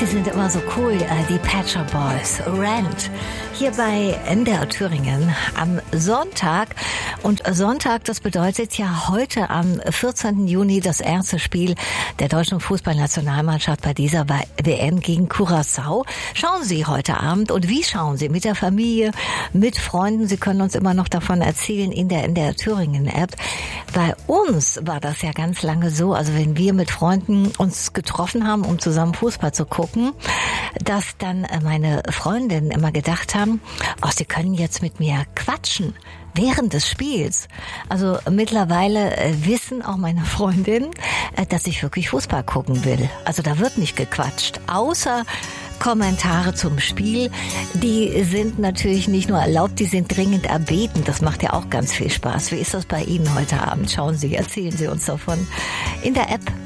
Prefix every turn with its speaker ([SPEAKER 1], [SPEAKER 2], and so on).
[SPEAKER 1] Die sind immer so cool, die Pet Shop Boys. Rent. Hier bei NDR Thüringen am Sonntag. Und Sonntag, das bedeutet ja heute am 14. Juni das erste Spiel der deutschen Fußballnationalmannschaft bei dieser WM gegen Curaçao. Schauen Sie heute Abend. Und wie schauen Sie? Mit der Familie, mit Freunden. Sie können uns immer noch davon erzählen in der NDR Thüringen App. Bei uns war das ja ganz lange so, also wenn wir mit Freunden uns getroffen haben, um zusammen Fußball zu gucken, dass dann meine Freundinnen immer gedacht haben, oh, sie können jetzt mit mir quatschen während des Spiels. Also mittlerweile wissen auch meine Freundinnen, dass ich wirklich Fußball gucken will. Also da wird nicht gequatscht, außer Kommentare zum Spiel, die sind natürlich nicht nur erlaubt, die sind dringend erbeten. Das macht ja auch ganz viel Spaß. Wie ist das bei Ihnen heute Abend? Schauen Sie, erzählen Sie uns davon in der App